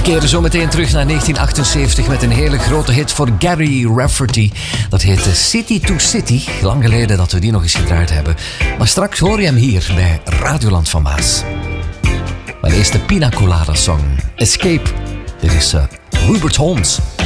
keren zo meteen terug naar 1978 met een hele grote hit voor Gary Rafferty. Dat heette City to City. Lang geleden dat we die nog eens gedraaid hebben. Maar straks hoor je hem hier bij Radioland van Maas. Mijn eerste Pina Colada song, Escape. Dit is Hubert Holmes.